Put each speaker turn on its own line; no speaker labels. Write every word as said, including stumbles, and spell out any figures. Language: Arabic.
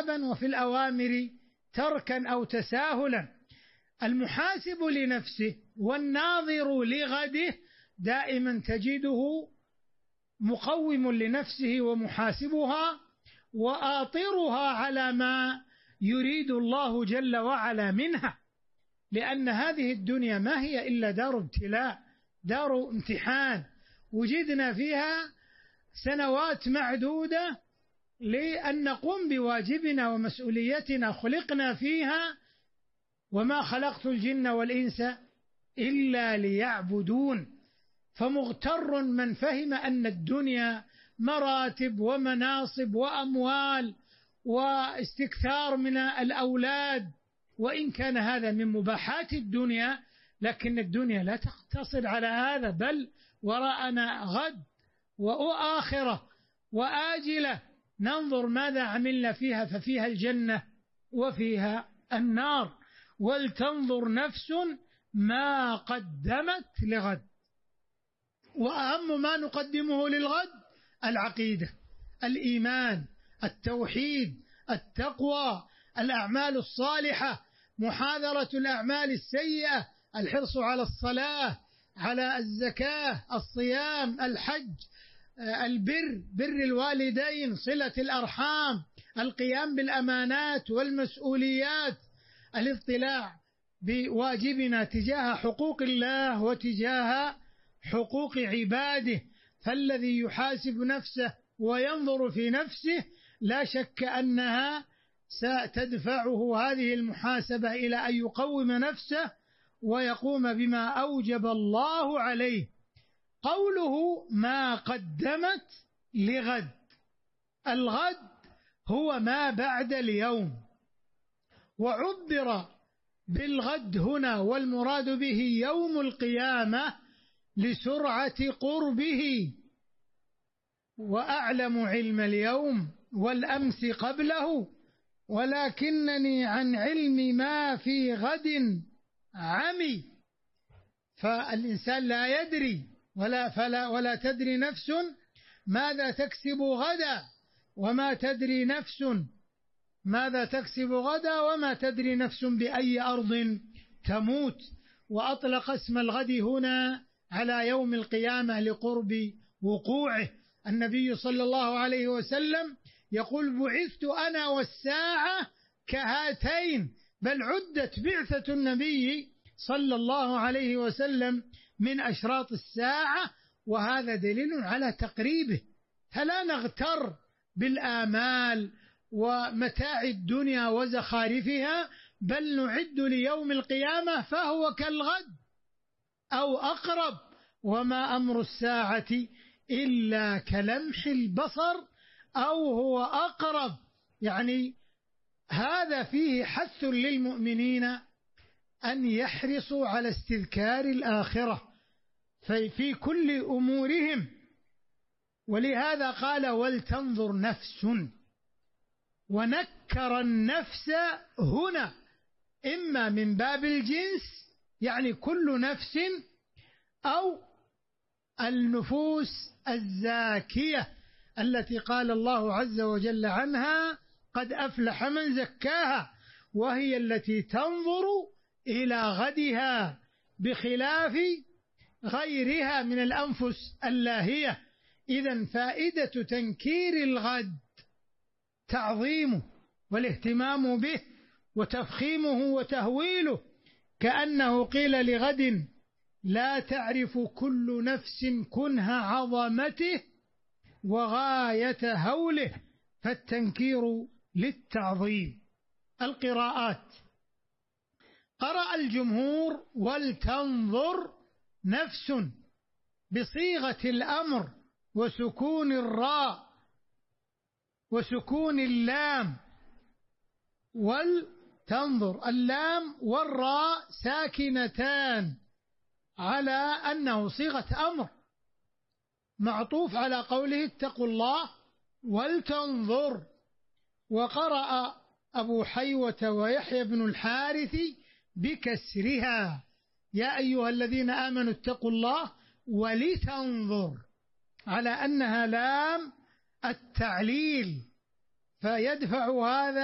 ارتيابا وفي الأوامر تركا أو تساهلا. المحاسب لنفسه والناظر لغده دائما تجده مقوم لنفسه ومحاسبها وآطرها على ما يريد الله جل وعلا منها، لأن هذه الدنيا ما هي إلا دار ابتلاء، دار امتحان، وجدنا فيها سنوات معدودة لأن نقوم بواجبنا ومسؤوليتنا، خلقنا فيها وما خلقت الجن والإنس إلا ليعبدون. فمغتر من فهم أن الدنيا مراتب ومناصب وأموال واستكثار من الأولاد، وإن كان هذا من مباحات الدنيا، لكن الدنيا لا تقتصر على هذا، بل وراءنا غد وآخرة وآجلة ننظر ماذا عملنا فيها، ففيها الجنة وفيها النار. ولتنظر نفس ما قدمت لغد. وأهم ما نقدمه للغد العقيدة، الإيمان، التوحيد، التقوى، الأعمال الصالحة، محاذرة الأعمال السيئة، الحرص على الصلاة، على الزكاة، الصيام، الحج، البر، بر الوالدين، صلة الأرحام، القيام بالأمانات والمسؤوليات، الاطلاع بواجبنا تجاه حقوق الله وتجاه حقوق عباده. فالذي يحاسب نفسه وينظر في نفسه لا شك أنها ستدفعه هذه المحاسبة إلى أن يقوم نفسه ويقوم بما أوجب الله عليه. قوله ما قدمت لغد، الغد هو ما بعد اليوم، وعبر بالغد هنا والمراد به يوم القيامة لسرعة قربه. وأعلم علم اليوم والأمس قبله، ولكنني عن علم ما في غد عمي. فالإنسان لا يدري ولا, فلا ولا تدري نفس ماذا تكسب غدا، وما تدري نفس ماذا تكسب غدا، وما تدري نفس بأي أرض تموت. وأطلق اسم الغد هنا على يوم القيامة لقرب وقوعه. النبي صلى الله عليه وسلم يقول بعثت أنا والساعة كهاتين، بل عدت بعثة النبي صلى الله عليه وسلم من أشراط الساعة، وهذا دليل على تقريبه. فلا نغتر بالآمال ومتاع الدنيا وزخارفها، بل نعد ليوم القيامة فهو كالغد أو أقرب. وما أمر الساعة إلا كلمح البصر أو هو أقرب. يعني هذا فيه حث للمؤمنين أن يحرصوا على استذكار الآخرة في كل أمورهم. ولهذا قال ولتنظر نفس، ونكر النفس هنا إما من باب الجنس يعني كل نفس، أو النفوس الزاكية التي قال الله عز وجل عنها قد أفلح من زكاها، وهي التي تنظر إلى غدها بخلاف غيرها من الأنفس اللاهية. إذن فائدة تنكير الغد تعظيمه والاهتمام به وتفخيمه وتهويله، كأنه قيل لغد لا تعرف كل نفس كنه عظمته وغاية هوله، فالتنكير للتعظيم. القراءات: قرأ الجمهور ولتنظر نفس بصيغة الأمر وسكون الراء وسكون اللام، ولتنظر اللام والراء ساكنتان على أنه صيغة أمر معطوف على قوله اتقوا الله ولتنظر. وقرأ أبو حيوة ويحيى بن الحارث بكسرها يا أيها الذين آمنوا اتقوا الله ولتنظر، على أنها لام التعليل، فيدفع هذا